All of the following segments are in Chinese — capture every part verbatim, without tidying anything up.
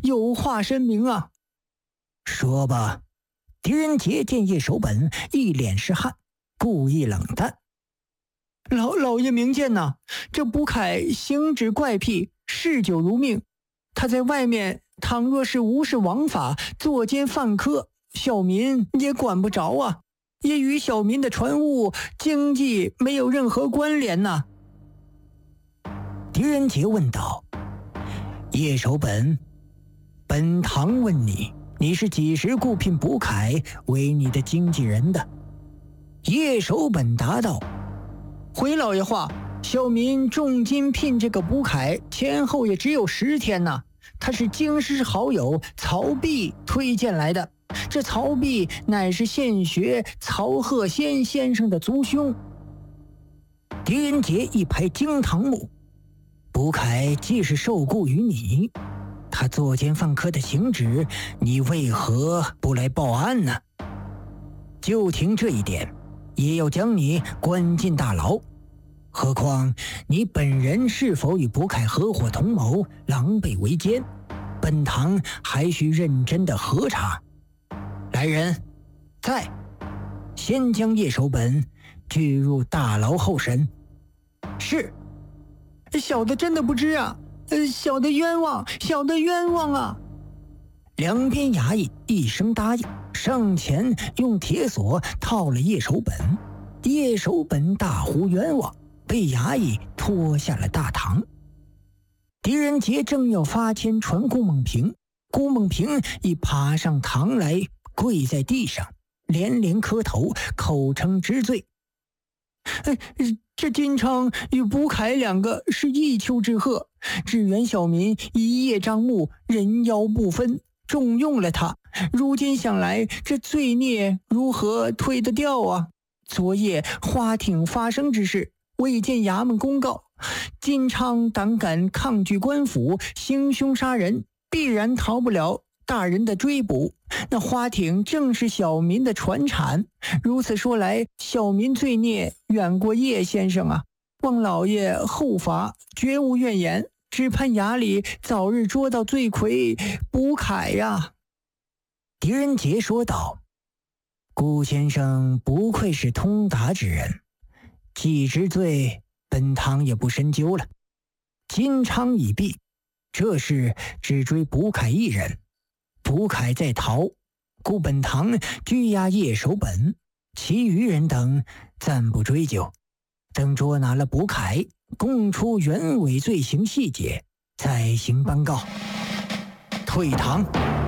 有话申明啊。 说吧。狄仁杰见叶守本一脸是汗，故意冷淡。 老老爷明鉴呐，这卜凯行止怪癖，嗜酒如命。他在外面倘若是无视王法，作奸犯科，小民也管不着啊，也与小民的船务经济没有任何关联呐。 狄仁杰问道：叶守本，本堂问你，你是几时雇聘卜凯为你的经纪人的？叶守本答道： 回老爷话，小民重金聘这个卜凯，前后也只有十天呐。他是京师好友曹弼推荐来的，这曹弼乃是现学曹鹤仙先生的族兄。 狄仁杰一拍惊堂木：卜凯既是受雇于你，他作奸犯科的行止，你为何不来报案呢？就凭这一点，也要将你关进大牢。何况你本人是否与卜凯合伙同谋，狼狈为奸，本堂还需认真的核查。来人，在，先将叶守本拘入大牢候审。 是。小的真的不知啊，呃，小的冤枉，小的冤枉啊！ 两边衙役一声答应，上前用铁锁套了叶守本。叶守本大呼冤枉，被衙役拖下了大堂。狄仁杰正要发签传顾梦平，顾梦平已爬上堂来，跪在地上，连连磕头，口称知罪。 哎，这金昌与卜凯两个是一丘之貉，只缘小民一叶障目，人妖不分，重用了他。如今想来，这罪孽如何推得掉啊？昨夜花町发生之事，未见衙门公告，金昌胆敢抗拒官府，行凶杀人，必然逃不了大人的追捕。那花町正是小民的传产，如此说来，小民罪孽远过叶先生啊！望老爷后罚，绝无怨言，只盼衙里早日捉到罪魁卜凯呀！ 狄仁杰说道：顾先生不愧是通达之人，既知罪，本堂也不深究了。金昌已毙，这事只追卜凯一人，卜凯在逃，故本堂拘押叶守本，其余人等暂不追究，等捉拿了卜凯，供出原委罪行细节，再行颁告。退堂。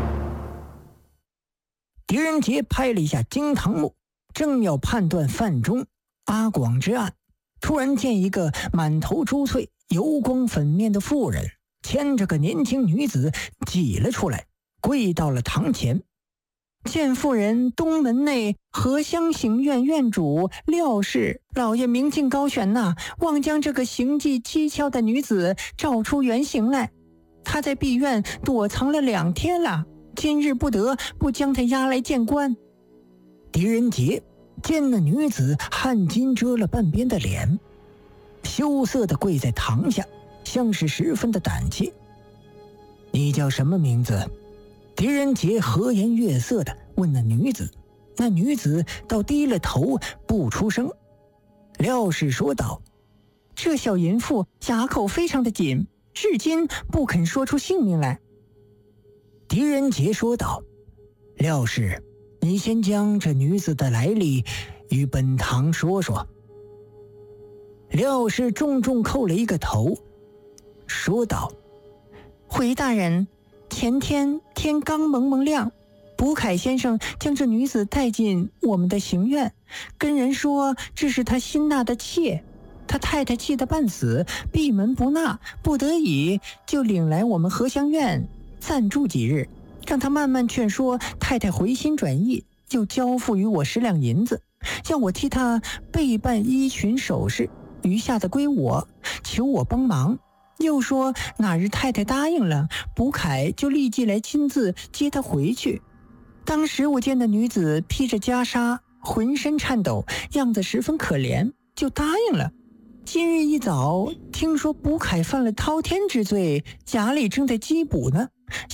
狄仁杰拍了一下惊堂木，正要判断范中、阿广之案，突然见一个满头珠翠、油光粉面的妇人牵着个年轻女子挤了出来，跪到了堂前。 见妇人东门内荷香行院院主廖氏，老爷明镜高悬呐，望将这个行迹蹊跷的女子照出原形来。她在碧院躲藏了两天了，今日不得不将她押来见官。 狄仁杰见那女子汗巾遮了半边的脸，羞涩地跪在堂下，像是十分的胆怯。你叫什么名字？狄仁杰和颜悦色地问那女子，那女子倒低了头不出声。廖氏说道： 这小淫妇哑口非常的紧，至今不肯说出姓名来。 狄仁杰说道：廖氏，你先将这女子的来历与本堂说说。廖氏重重叩了一个头，说道： 回大人，前天天刚蒙蒙亮，卜凯先生将这女子带进我们的行院，跟人说这是他新纳的妾，他太太气得半死，闭门不纳，不得已就领来我们荷香院暂住几日，让他慢慢劝说太太回心转意，又交付于我十两银子，叫我替他备办衣裙首饰，余下的归我，求我帮忙。又说哪日太太答应了，卜凯就立即来亲自接她回去。当时我见那女子披着袈裟，浑身颤抖，样子十分可怜，就答应了。今日一早听说卜凯犯了滔天之罪，衙里正在缉捕呢，